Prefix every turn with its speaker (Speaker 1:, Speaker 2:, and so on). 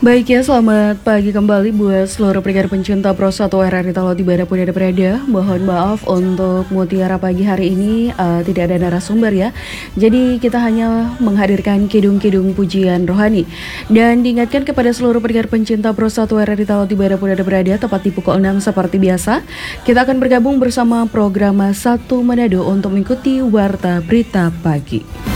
Speaker 1: Baik ya, selamat pagi kembali buat seluruh pendengar pencinta Pro 1 RRI Talo dimanapun Anda berada. Mohon maaf untuk Mutiara pagi hari ini tidak ada narasumber ya. Jadi kita hanya menghadirkan kidung-kidung pujian rohani. Dan diingatkan kepada seluruh pendengar pencinta Pro 1 RRI Talo dimanapun Anda berada, tepat di pukul 6 seperti biasa. Kita akan bergabung bersama program Satu Manado untuk mengikuti Warta Berita Pagi.